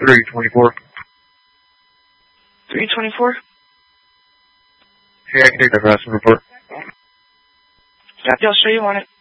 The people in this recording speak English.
324. 324? Yeah, I can take that harassment report. Copy, I'll show you on it.